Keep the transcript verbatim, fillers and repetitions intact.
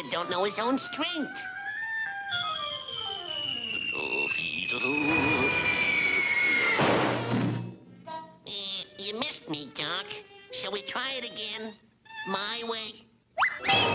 kid don't know his own strength. Eh, you missed me, Doc. Shall we try it again? My way?